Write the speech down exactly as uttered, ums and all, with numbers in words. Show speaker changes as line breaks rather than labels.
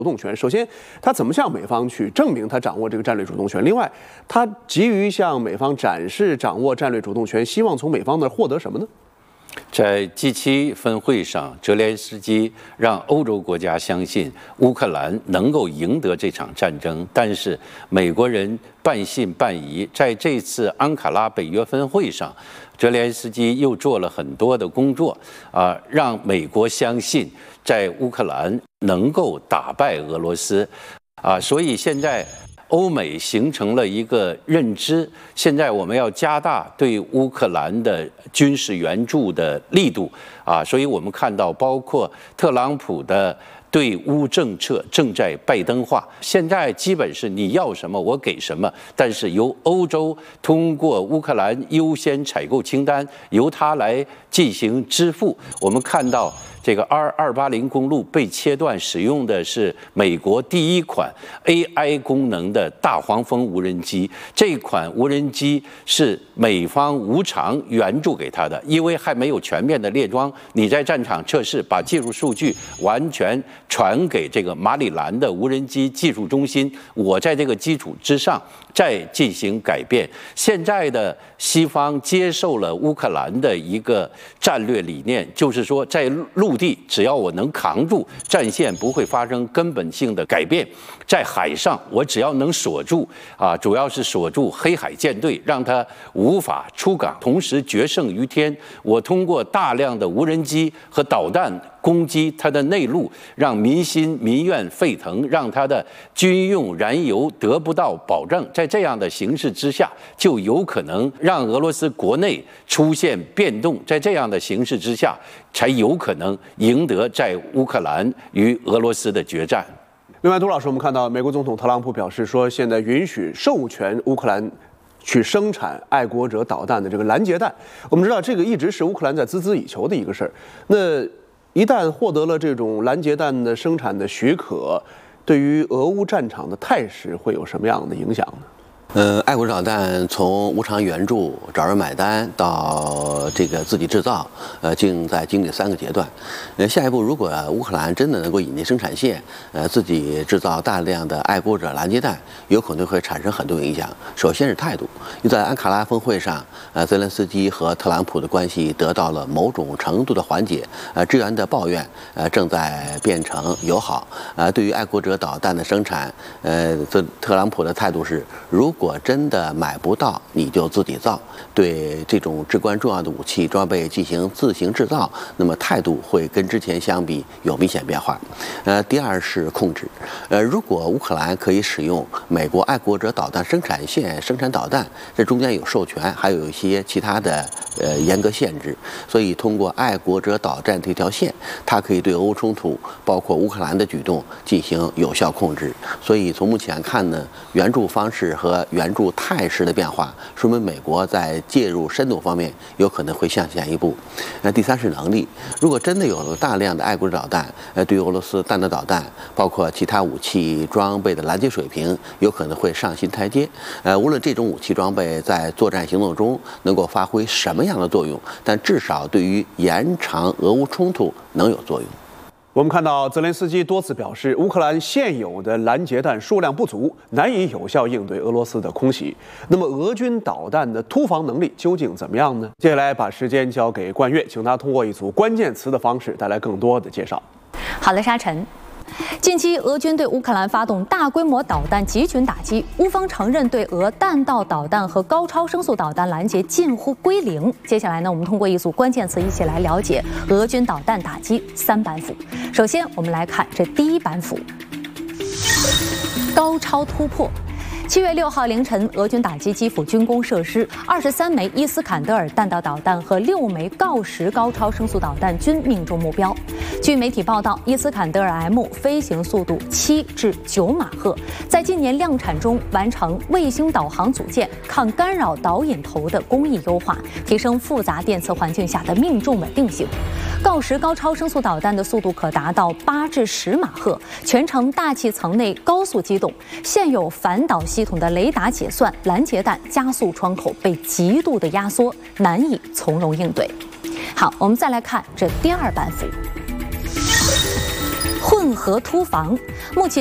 主动权。首先，他怎么向美方去证明他掌握这个战略主动权？另外，他急于向美方展示掌握战略主动权，希望从美方那儿获得什么呢？
在 G 七 峰会上，泽连斯基让欧洲国家相信乌克兰能够赢得这场战争，但是美国人半信半疑。在这次安卡拉北约峰会上，泽连斯基又做了很多的工作，啊，让美国相信在乌克兰能够打败俄罗斯，啊，所以现在欧美形成了一个认知，现在我们要加大对乌克兰的军事援助的力度啊，所以我们看到，包括特朗普的对乌政策正在拜登化，现在基本是你要什么我给什么，但是由欧洲通过乌克兰优先采购清单，由它来进行支付。我们看到这个 R 二八零公路被切断，使用的是美国第一款 A I 功能的大黄蜂无人机。这款无人机是美方无偿援助给他的，因为还没有全面的列装。你在战场测试，把技术数据完全传给这个马里兰的无人机技术中心，我在这个基础之上再进行改变。现在的西方接受了乌克兰的一个战略理念，就是说在陆地只要我能扛住战线，不会发生根本性的改变。在海上，我只要能锁住啊，主要是锁住黑海舰队，让它无法出港，同时决胜于天。我通过大量的无人机和导弹攻击它的内陆，让民心民怨沸腾，让它的军用燃油得不到保障。在这样的形势之下，就有可能让俄罗斯国内出现变动。在这样的形势之下，才有可能赢得在乌克兰与俄罗斯的决战。
另外，杜老师，我们看到美国总统特朗普表示说，现在允许授权乌克兰去生产爱国者导弹的这个拦截弹。我们知道，这个一直是乌克兰在孜孜以求的一个事儿。那一旦获得了这种拦截弹的生产的许可，对于俄乌战场的态势会有什么样的影响呢？
呃，爱国者导弹从无偿援助、找人买单到这个自己制造，呃，经在经历三个阶段。呃，下一步如果乌克兰真的能够引进生产线，呃，自己制造大量的爱国者拦截弹，有可能会产生很多影响。首先是态度，就在安卡拉峰会上，呃，泽连斯基和特朗普的关系得到了某种程度的缓解，呃，支援的抱怨呃正在变成友好。呃，对于爱国者导弹的生产，呃，特特朗普的态度是，如如果真的买不到，你就自己造。对这种至关重要的武器装备进行自行制造，那么态度会跟之前相比有明显变化。呃，第二是控制。呃，如果乌克兰可以使用美国爱国者导弹生产线生产导弹，这中间有授权，还有一些其他的呃严格限制。所以通过爱国者导弹这条线，它可以对俄乌冲突，包括乌克兰的举动进行有效控制。所以从目前看呢，援助方式和援助态势的变化，说明美国在介入深度方面有可能会向前一步。那第三是能力，如果真的有了大量的爱国者导弹，呃，对于俄罗斯弹道导弹，包括其他武器装备的拦截水平，有可能会上新台阶。呃，无论这种武器装备在作战行动中能够发挥什么样的作用，但至少对于延长俄乌冲突能有作用。
我们看到泽连斯基多次表示，乌克兰现有的拦截弹数量不足，难以有效应对俄罗斯的空袭。那么，俄军导弹的突防能力究竟怎么样呢？接下来把时间交给冠岳，请他通过一组关键词的方式带来更多的介绍。
好的，沙尘。近期，俄军对乌克兰发动大规模导弹集群打击，乌方承认对俄弹道导弹和高超声速导弹拦截近乎归零。接下来呢，我们通过一组关键词一起来了解俄军导弹打击三板斧。首先，我们来看这第一板斧：高超突破。七月六号凌晨，俄军打击基辅军工设施，二十三枚伊斯坎德尔弹道导弹和六枚锆石高超声速导弹均命中目标。据媒体报道，伊斯坎德尔 M 飞行速度七至九马赫，在近年量产中完成卫星导航组件、抗干扰导引头的工艺优化，提升复杂电磁环境下的命中稳定性。锆石高超声速导弹的速度可达到八至十马赫，全程大气层内高速机动，现有反导系统的雷达解算，拦截弹加速窗口被极度的压缩，难以从容应对。好，我们再来看这第二板斧：混合核突防。目前。